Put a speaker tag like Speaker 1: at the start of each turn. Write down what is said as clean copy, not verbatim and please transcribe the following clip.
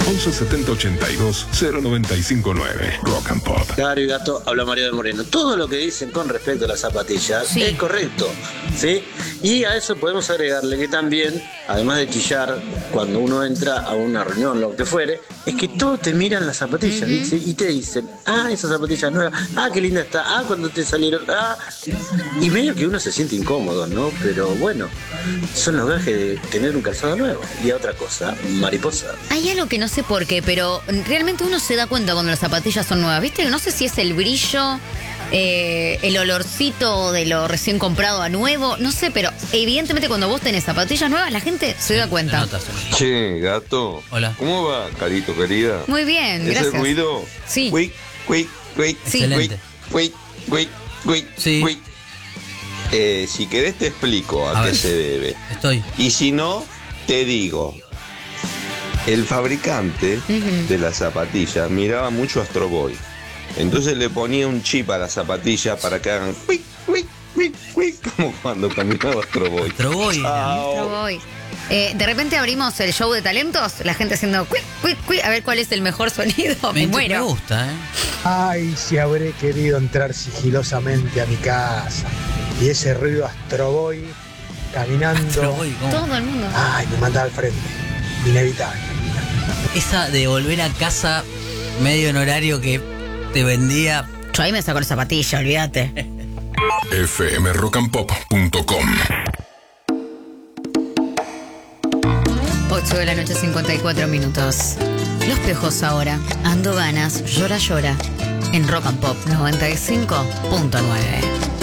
Speaker 1: 11 70 82 0959. Rock and Pop.
Speaker 2: Claro, y Gato, habla Mario de Moreno. Todo lo que dicen con respecto a las zapatillas es correcto, ¿sí? Y a eso podemos agregarle que también, además de chillar, cuando uno entra a una reunión, lo que fuere, es que todos te miran las zapatillas, ¿sí? Y te dicen, esa zapatilla nueva, qué linda está, cuando te salieron, y medio que uno se siente incómodo, ¿no? Pero bueno, son los gajes de tener un calzado nuevo. Y otra cosa, mariposa.
Speaker 3: Hay algo que no sé por qué, pero realmente uno se da cuenta cuando las zapatillas son nuevas, ¿viste? No sé si es el brillo, el olorcito de lo recién comprado a nuevo, no sé, pero evidentemente cuando vos tenés zapatillas nuevas, la gente se da cuenta.
Speaker 4: Che, Gato.
Speaker 5: Hola.
Speaker 4: ¿Cómo va, carito querida?
Speaker 3: Muy bien, gracias.
Speaker 4: ¿Ese ruido?
Speaker 3: Sí.
Speaker 4: Quick, quick, quick.
Speaker 3: Sí.
Speaker 5: Excelente.
Speaker 4: Quick, quick, quick,
Speaker 5: Sí.
Speaker 4: quick. Si querés te explico a qué se debe.
Speaker 5: Estoy.
Speaker 4: Y si no, te digo. El fabricante de la zapatilla miraba mucho Astro Boy. Entonces le ponía un chip a la zapatilla para que hagan quick, quick, quick, quick, como cuando caminaba Astro Boy.
Speaker 5: Astro Boy.
Speaker 3: Yo voy. De repente abrimos el show de talentos, la gente haciendo quick, quick, quick, a ver cuál es el mejor sonido. Me muero.
Speaker 5: Me gusta,
Speaker 6: Ay, si habré querido entrar sigilosamente a mi casa. Y ese ruido Astro Boy caminando.
Speaker 5: Astro Boy, ¿cómo?
Speaker 3: Todo el mundo.
Speaker 6: Ay, me manda al frente. Inevitable.
Speaker 5: Esa de volver a casa medio en horario que te vendía.
Speaker 3: Yo ahí me saco la zapatilla, olvídate.
Speaker 1: fmrockandpop.com
Speaker 3: 8 de la noche, 54 minutos. Los Piojos ahora. Ando ganas, llora, llora. En Rock and Pop 95.9.